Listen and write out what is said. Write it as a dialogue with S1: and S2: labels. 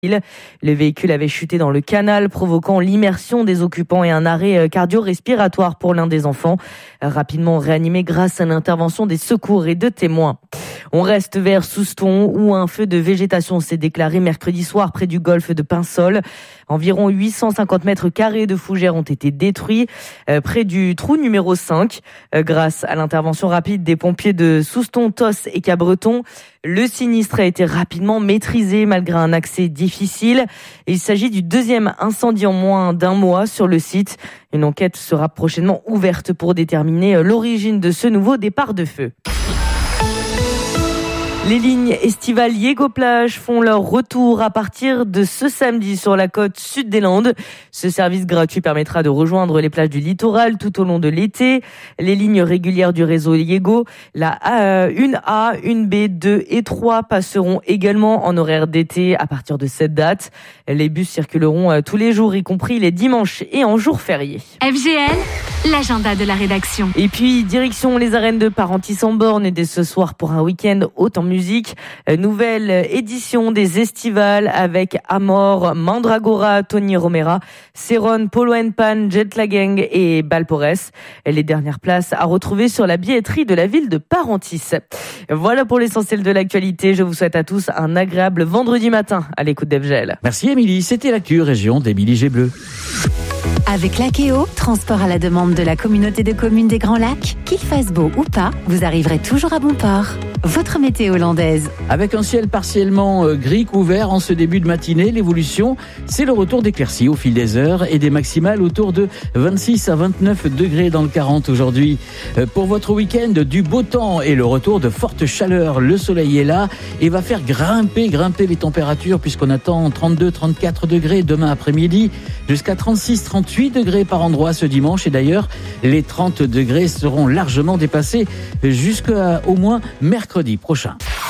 S1: Le véhicule avait chuté dans le canal, provoquant l'immersion des occupants et un arrêt cardio-respiratoire pour l'un des enfants, rapidement réanimé grâce à l'intervention des secours et de témoins. On reste vers Souston, où un feu de végétation s'est déclaré mercredi soir près du golfe de Pinsol. Environ 850 mètres carrés de fougères ont été détruits près du trou numéro 5. Grâce à l'intervention rapide des pompiers de Souston, Tos et Cabreton, le sinistre a été rapidement maîtrisé malgré un accès difficile. Il s'agit du deuxième incendie en moins d'un mois sur le site. Une enquête sera prochainement ouverte pour déterminer l'origine de ce nouveau départ de feu. Les lignes estivales Yego-Plage font leur retour à partir de ce samedi sur la côte sud des Landes. Ce service gratuit permettra de rejoindre les plages du littoral tout au long de l'été. Les lignes régulières du réseau Yego, la 1A, 1B, 2 et 3 passeront également en horaire d'été à partir de cette date. Les bus circuleront tous les jours, y compris les dimanches et en jours fériés.
S2: FGL, l'agenda de la rédaction.
S1: Et puis, direction les arènes de Parentis-en-Born dès ce soir pour un week-end haut en musique. Nouvelle édition des Estivales avec Amor, Mandragora, Tony Romera, Céron, Polo & Pan, Jetlag Gang et Balpores. Les dernières places à retrouver sur la billetterie de la ville de Parentis. Voilà pour l'essentiel de l'actualité. Je vous souhaite à tous un agréable vendredi matin à l'écoute d'FGL.
S3: Merci Émilie, c'était l'actu région d'Émilie Gébleu.
S2: Avec Lakeo, transport à la demande de la communauté de communes des Grands Lacs, qu'il fasse beau ou pas, vous arriverez toujours à bon port. Votre météo hollandaise.
S3: Avec un ciel partiellement gris couvert en ce début de matinée, l'évolution, c'est le retour d'éclaircies au fil des heures et des maximales autour de 26 à 29 degrés dans le 40 aujourd'hui. Pour votre week-end, du beau temps et le retour de forte chaleur. Le soleil est là et va faire grimper les températures puisqu'on attend 32-34 degrés demain après-midi jusqu'à 36-38 degrés par endroit ce dimanche. Et d'ailleurs, les 30 degrés seront largement dépassés jusqu'à au moins mercredi prochain.